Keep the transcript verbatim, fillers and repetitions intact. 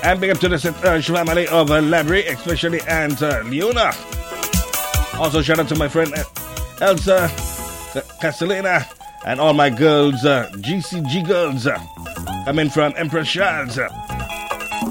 And big up to the uh, family of uh, Labry, especially Aunt uh, Leona. Also shout out to my friend uh, Elsa Castellina and all my girls, uh, G C G girls, uh, coming from Empress Charles.